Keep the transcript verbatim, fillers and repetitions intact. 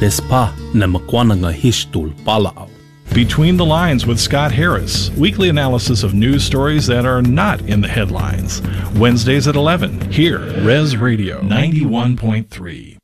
Despa na makwananga histul palao. Between the Lines with Scott Harris, weekly analysis of news stories that are not in the headlines. Wednesdays at eleven, here, Res Radio ninety-one point three.